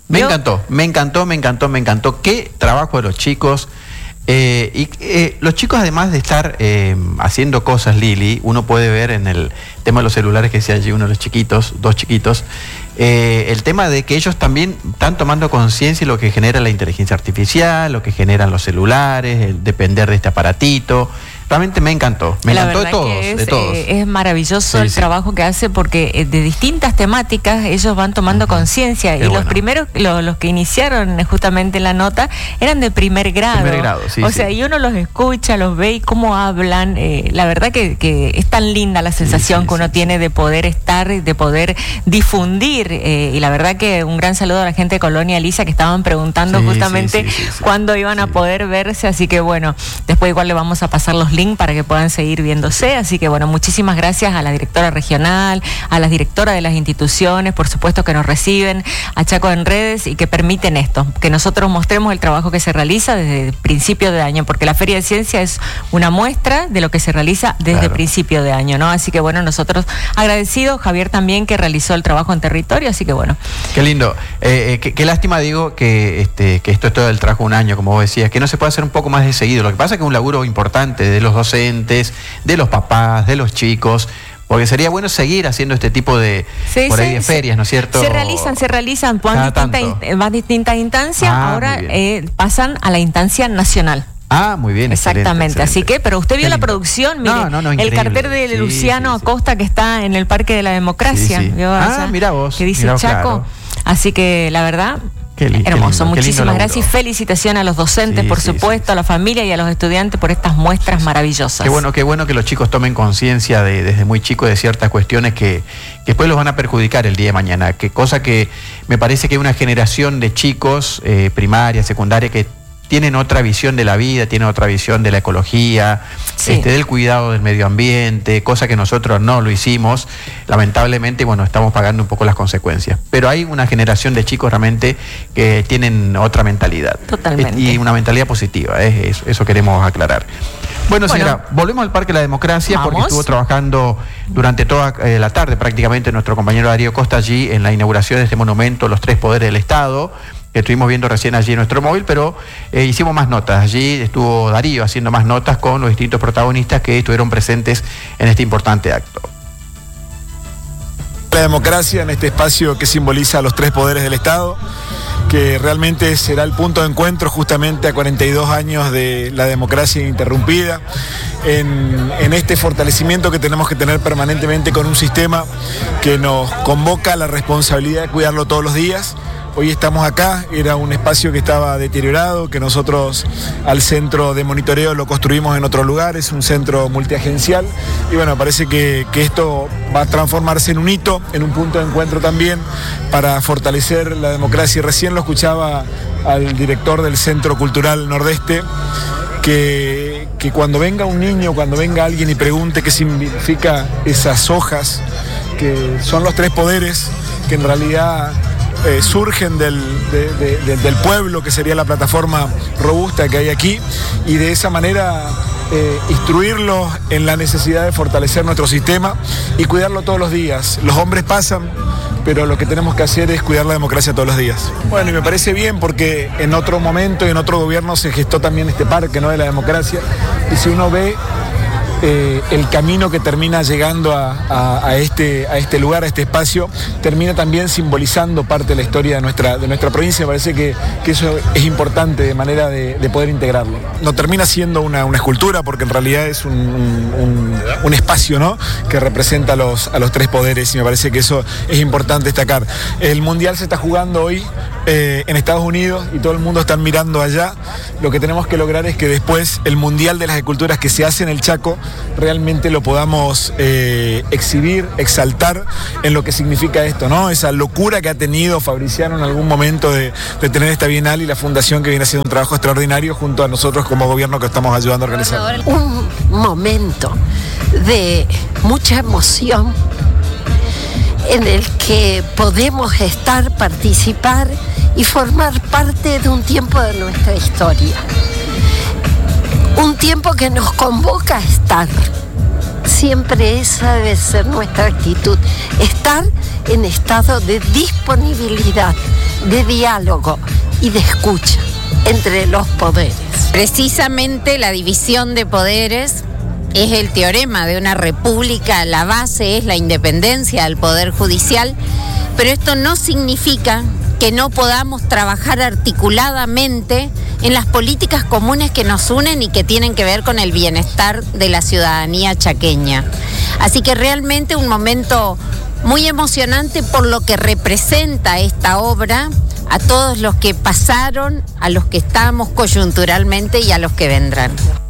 Me encantó. Qué trabajo de los chicos. Los chicos, además de estar haciendo cosas, Lili, uno puede ver en el tema de los celulares que decía allí uno de los chiquitos, dos chiquitos, el tema de que ellos también están tomando conciencia de lo que genera la inteligencia artificial, lo que generan los celulares, el depender de este aparatito. Realmente me encantó de todos. Es maravilloso el trabajo que hace, porque de distintas temáticas ellos van tomando conciencia. Y los primeros, los que iniciaron justamente la nota, eran de primer grado. O sea, y uno los escucha, los ve y cómo hablan. La verdad que es tan linda la sensación que uno tiene de poder estar, de poder difundir. Y la verdad que un gran saludo a la gente de Colonia Elisa, que estaban preguntando justamente cuándo iban a poder verse. Así que bueno, después igual le vamos a pasar los links para que puedan seguir viéndose. Así que bueno, muchísimas gracias a la directora regional, a las directoras de las instituciones, por supuesto, que nos reciben a Chaco en Redes y que permiten esto, que nosotros mostremos el trabajo que se realiza desde el principio de año, porque la Feria de Ciencia es una muestra de lo que se realiza desde principio de año, ¿no? Así que bueno, nosotros agradecidos, Javier también, que realizó el trabajo en territorio, así que bueno. Qué lindo. Qué lástima, digo, que esto es todo el trabajo de un año, como vos decías, que no se puede hacer un poco más de seguido. Lo que pasa es que es un laburo importante de los docentes, de los papás, de los chicos, porque sería bueno seguir haciendo este tipo de ferias, ¿no es cierto? Se realizan van distintas instancias, ahora pasan a la instancia nacional. Muy bien. Exactamente, excelente. Así que, pero usted vio la producción, mire, el cartel de Luciano Acosta que está en el Parque de la Democracia. Mirá vos. Que dice Chaco. Claro. Así que la verdad, hermoso. Muchísimas gracias y felicitaciones a los docentes, por supuesto, a la familia y a los estudiantes por estas muestras maravillosas. Qué bueno que los chicos tomen conciencia desde muy chicos de ciertas cuestiones que después los van a perjudicar el día de mañana. Cosa que me parece que hay una generación de chicos, primaria, secundaria, que tienen otra visión de la vida, tienen otra visión de la ecología, del cuidado del medio ambiente, cosa que nosotros no lo hicimos. Lamentablemente, bueno, estamos pagando un poco las consecuencias. Pero hay una generación de chicos realmente que tienen otra mentalidad. Totalmente. Y una mentalidad positiva, eso queremos aclarar. Bueno, señora, volvemos al Parque de la Democracia. Porque estuvo trabajando durante toda la tarde prácticamente nuestro compañero Darío Costa allí en la inauguración de este monumento, los tres poderes del Estado, que estuvimos viendo recién allí en nuestro móvil, pero hicimos más notas. Allí estuvo Darío haciendo más notas con los distintos protagonistas que estuvieron presentes en este importante acto. La democracia en este espacio que simboliza los tres poderes del Estado, que realmente será el punto de encuentro justamente a 42 años de la democracia ininterrumpida, en este fortalecimiento que tenemos que tener permanentemente con un sistema que nos convoca a la responsabilidad de cuidarlo todos los días. Hoy estamos acá, era un espacio que estaba deteriorado, que nosotros al centro de monitoreo lo construimos en otro lugar, es un centro multiagencial y bueno, parece que esto va a transformarse en un hito, en un punto de encuentro también para fortalecer la democracia. Y recién lo escuchaba al director del Centro Cultural Nordeste, que cuando venga un niño, cuando venga alguien y pregunte qué significa esas hojas, que son los tres poderes, que en realidad surgen del pueblo, que sería la plataforma robusta que hay aquí, y de esa manera instruirlos en la necesidad de fortalecer nuestro sistema y cuidarlo todos los días. Los hombres pasan, pero lo que tenemos que hacer es cuidar la democracia todos los días. Bueno, y me parece bien porque en otro momento y en otro gobierno se gestó también este parque, ¿no?, de la democracia, y si uno ve el camino que termina llegando a este lugar, a este espacio, termina también simbolizando parte de la historia de nuestra provincia. Me parece que eso es importante de manera de poder integrarlo. No termina siendo una escultura, porque en realidad es un espacio, ¿no?, que representa a los tres poderes, y me parece que eso es importante destacar. El Mundial se está jugando hoy en Estados Unidos y todo el mundo está mirando allá. Lo que tenemos que lograr es que después el Mundial de las Esculturas que se hace en el Chaco realmente lo podamos exhibir, exaltar en lo que significa esto, ¿no? Esa locura que ha tenido Fabriciano en algún momento de tener esta Bienal, y la Fundación que viene haciendo un trabajo extraordinario junto a nosotros como gobierno que estamos ayudando a organizar. Un momento de mucha emoción en el que podemos estar, participar y formar parte de un tiempo de nuestra historia. Un tiempo que nos convoca a estar. Siempre esa debe ser nuestra actitud. Estar en estado de disponibilidad, de diálogo y de escucha entre los poderes. Precisamente la división de poderes es el teorema de una república, la base es la independencia del Poder Judicial, pero esto no significa que no podamos trabajar articuladamente en las políticas comunes que nos unen y que tienen que ver con el bienestar de la ciudadanía chaqueña. Así que realmente un momento muy emocionante por lo que representa esta obra, a todos los que pasaron, a los que estamos coyunturalmente y a los que vendrán.